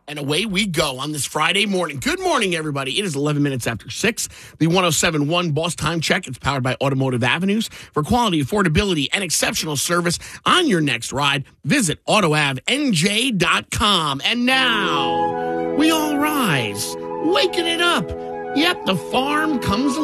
And away we go on this Friday morning. Good morning, everybody. It is 11 minutes after 6. The 107.1 Boss Time Check. It's powered by Automotive Avenues. For quality, affordability, and exceptional service on your next ride, visit AutoAvNJ.com. And now, we all rise, waking it up. Yep, the farm comes